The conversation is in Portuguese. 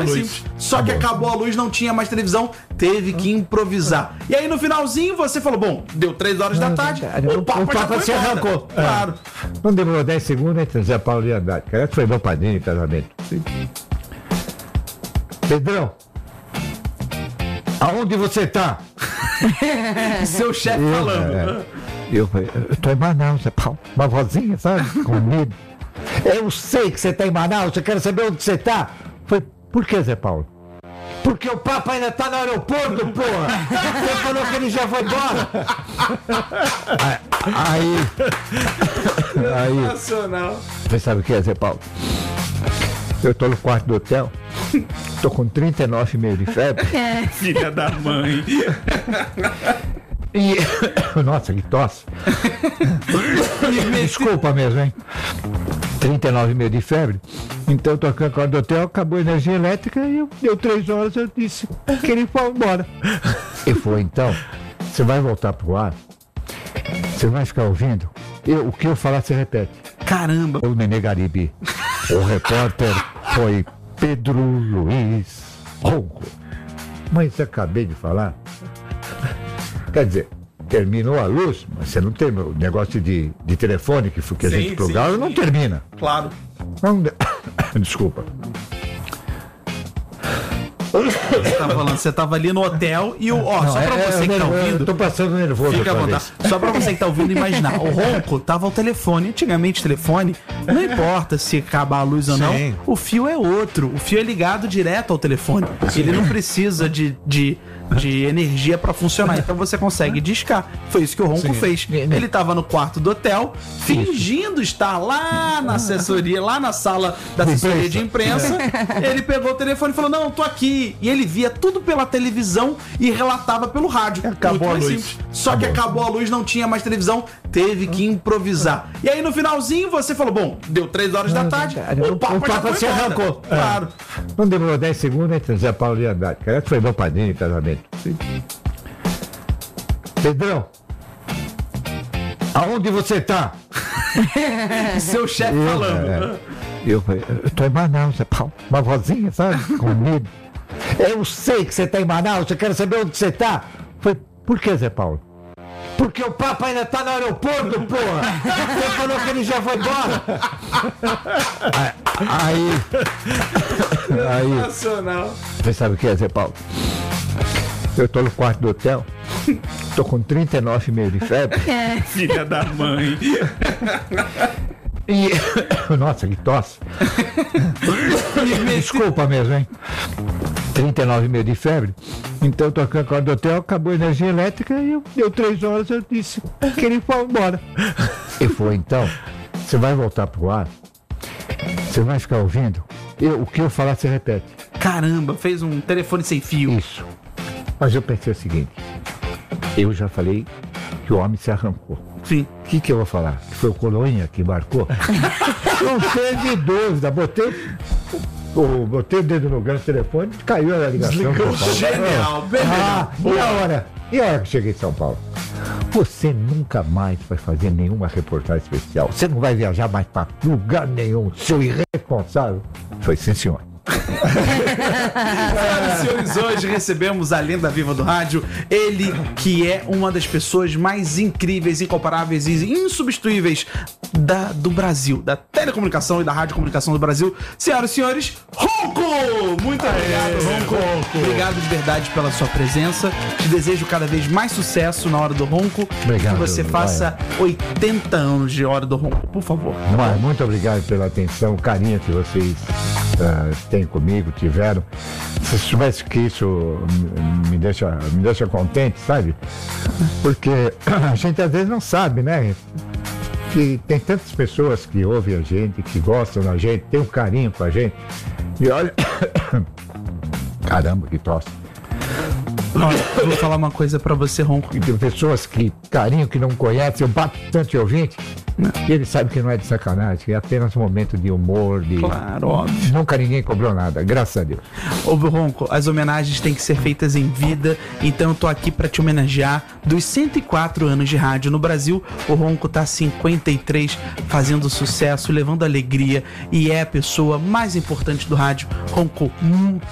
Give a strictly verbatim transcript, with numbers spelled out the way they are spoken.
luz. Simples. Só que acabou a luz, não tinha mais televisão, teve que improvisar. E aí no finalzinho você falou, bom, deu três horas da tarde, o Papa, o Papa se arrancou. Claro. É. Não demorou dez segundos, então Zé Paulo ia andar. Esse foi meu padrinho em casamento. Sim. Pedrão, aonde você tá? Seu chefe falando. É, eu falei, eu tô em Manaus, Zé Paulo. Uma vozinha, sabe? Com medo. Eu sei que você tá em Manaus, eu quero saber onde você tá. Foi, por que, Zé Paulo? Porque o Papa ainda tá no aeroporto, porra! Você falou que ele já foi embora! Aí. Aí. Nacional. Você sabe o que é, Zé Paulo? Eu tô no quarto do hotel, tô com trinta e nove e meio de febre. É. Filha da mãe. E. Nossa, que tosse! Desculpa mesmo, hein? trinta e nove e meio de febre. Então eu tô aqui no quarto do hotel, acabou a energia elétrica e eu, deu três horas, eu disse que ele foi embora. E foi então. Você vai voltar pro ar? Você vai ficar ouvindo? Eu, o que eu falar, você repete. Caramba! O Nenê Garibe. O repórter foi Pedro Luiz Ronco. Mas acabei de falar. Quer dizer, terminou a luz, mas você não terminou. O negócio de, de telefone que, que a sim, gente programa não termina. Claro. Não, desculpa. Você tava falando, você tava ali no hotel e o. Ó, não, só pra é, você é, que tá ouvindo. Eu tô passando nervoso. Fica à vontade. Só pra você que tá ouvindo imaginar. O Ronco tava ao telefone. Antigamente, telefone, não importa se acabar a luz ou não, sim, o fio é outro. O fio é ligado direto ao telefone. Sim. Ele não precisa de. de de energia pra funcionar, então você consegue discar. Foi isso que o Ronco sim fez. Ele tava no quarto do hotel, fingindo estar lá na assessoria, lá na sala da assessoria de imprensa. Ele pegou o telefone e falou, não, tô aqui. E ele via tudo pela televisão e relatava pelo rádio. Acabou a luz. Simples. Só acabou. Que acabou a luz, não tinha mais televisão, teve que improvisar. E aí no finalzinho você falou, bom, deu três horas da tarde, o Papa, o Papa se arrancou. Claro. É. Não demorou dez segundos, então Zé Paulo ia andar. Esse foi meu padrinho em casamento. Sim. Pedrão, aonde você tá? Seu chefe falando. É, eu falei, eu tô em Manaus, Zé Paulo. Uma vozinha, sabe? Com medo. Eu sei que você tá em Manaus, eu quero saber onde você tá. Foi, por que, Zé Paulo? Porque o Papa ainda tá no aeroporto, porra! Você falou que ele já foi embora! Aí. Aí. Nacional. Você sabe o que é, Zé Paulo? Eu tô no quarto do hotel, tô com trinta e nove e meio de febre. É. Filha da mãe. E. Nossa, que tosse! Desculpa mesmo, hein? trinta e nove e meio de febre. Então eu tô aqui no quarto do hotel, acabou a energia elétrica e eu, deu três horas, eu disse que ele foi embora. E foi então. Você vai voltar pro ar? Você vai ficar ouvindo? Eu, o que eu falar, você repete. Caramba, fez um telefone sem fio. Isso. Mas eu pensei o seguinte, eu já falei que o homem se arrancou. Sim. O que que eu vou falar? Que foi o Coloinha que marcou? Não teve dúvida, botei, o, botei o dedo no grande telefone, caiu a ligação. Genial, beleza. Ah, e a hora? E a hora que cheguei em São Paulo? Você nunca mais vai fazer nenhuma reportagem especial. Você não vai viajar mais para lugar nenhum, seu irresponsável. Foi sim, senhor. Senhoras e senhores, hoje recebemos a lenda viva do rádio, ele que é uma das pessoas mais incríveis, incomparáveis e insubstituíveis da, do Brasil, da telecomunicação e da radiocomunicação do Brasil. Senhoras e senhores, Ronco! Muito obrigado, Ronco. Obrigado de verdade pela sua presença. Te desejo cada vez mais sucesso na Hora do Ronco. Obrigado. Que você faça oitenta anos de Hora do Ronco, por favor. Mas, muito obrigado pela atenção, o carinho que vocês uh, têm comigo, tiveram. Se soubesse que isso me deixa, me deixa contente, sabe? Porque a gente às vezes não sabe, né? Que tem tantas pessoas que ouvem a gente, que gostam da gente, tem um carinho com a gente. E olha... Caramba, que tosse. Olha, eu vou falar uma coisa pra você, Ronco. E tem pessoas que, carinho, que não conhecem, eu bato tanto ouvinte, e ele sabe que não é de sacanagem, é apenas um momento de humor, de... Claro, óbvio. Nunca ninguém cobrou nada, graças a Deus. Ô, Ronco, as homenagens têm que ser feitas em vida, então eu tô aqui pra te homenagear. Dos cento e quatro anos de rádio no Brasil, o Ronco tá cinquenta e três, fazendo sucesso, levando alegria, e é a pessoa mais importante do rádio. Ronco, muito